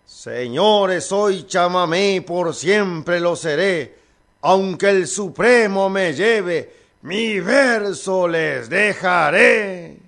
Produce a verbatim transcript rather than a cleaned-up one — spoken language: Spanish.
Señores, soy chamamé, por siempre lo seré, aunque el Supremo me lleve, mi verso les dejaré.